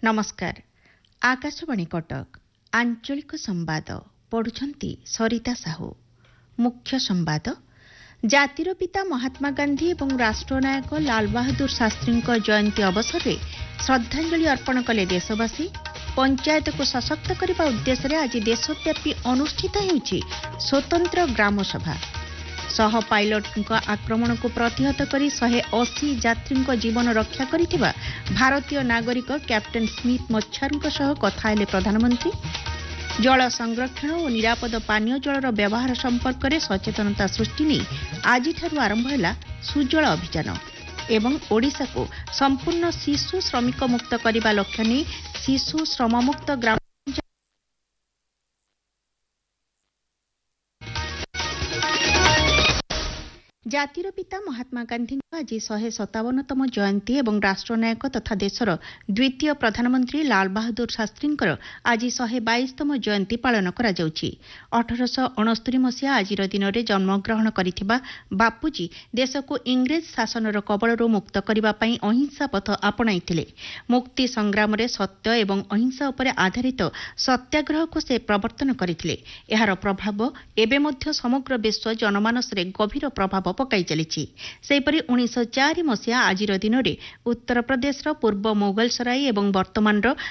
नमस्कार। आकाशवाणी कटक आंचलिक संवाद पढ़ुछंती सरिता साहू। मुख्य संवाद जातिर पिता महात्मा गांधी एवं राष्ट्रनायक लाल बहादुर शास्त्री जयंती अवसर में श्रद्धांजलि अर्पण कले देशवासी। पंचायत को सशक्त करने उद्देश्य आज देशव्यापी अनुष्ठित होउछि स्वतंत्र ग्राम सभा। सह पायलट आक्रमण को प्रतिहत करी 180 यात्री जीवन रक्षा करिथिबा भारतीय नागरिक कैप्टेन स्मिथ मच्छारଙ୍କ सह कथा हेले प्रधानमंत्री। जल संरक्षण और निरापद पानीय जलर व्यवहार संपर्क में सचेतनता सृष्टि नहीं आज आरंभ है सुजल अभियान एवं ओडिशा को संपूर्ण शिशु श्रमिक मुक्त करने लक्ष्य नहीं शिशु श्रममुक्त ग्राम जातिर पिता महात्मा गांधी आज 157तम जयंती एवं राष्ट्रनायक तथा देशर द्वितीय प्रधानमंत्री लाल बहादुर शास्त्री आज 122तम जयंती पालन करा जाउछि। 1869 मसीहा आज दिन में जन्मग्रहण करिथिबा बापूजी देश को इंग्रेज शासनर कबलरू मुक्त करबा पई अहिंसा पथ आपणाइथिले। मुक्ति संग्राम रे सत्य एवं अहिंसा उपर आधारित सत्याग्रह को से प्रवर्तन करथिले। एहार प्रभाव एबे मध्य समग्र विश्व जनमानस रे गभीर प्रभाव पकाई चलिछि। सेपरि 1904 मसीहा आज दिन में उत्तर प्रदेश पूर्व मोगल सराई एवं वर्तमान